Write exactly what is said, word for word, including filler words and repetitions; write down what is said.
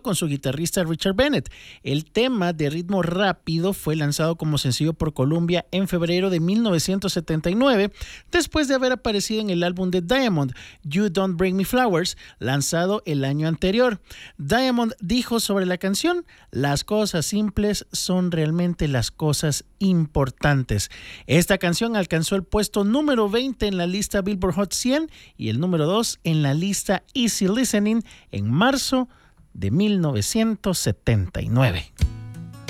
con su guitarrista Richard Bennett. El tema de ritmo rápido fue lanzado como sencillo por Columbia en febrero de mil novecientos setenta y nueve, después de haber aparecido en el álbum de Diamond, You Don't Bring Me Flowers, lanzado el año anterior. Diamond dijo sobre la canción: las cosas simples son realmente las cosas importantes. Esta canción alcanzó el puesto número veinte en la lista Billboard Hot cien y el número dos en la lista Easy Listening en marzo de mil novecientos setenta y nueve.